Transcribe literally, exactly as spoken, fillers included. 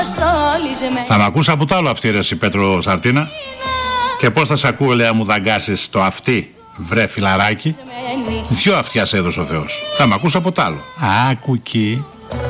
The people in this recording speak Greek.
Θα μ' ακούς από το άλλο αυτή, ρε εσύ Πέτρο Σαρτίνα. Και πώς θα σ' ακούω, λέει, μου δαγκάσεις το αυτή, βρε φιλαράκι. Δυο αυτιά σε έδωσε ο Θεός. Θα μ' ακούς από το άλλο. Α, κουκί.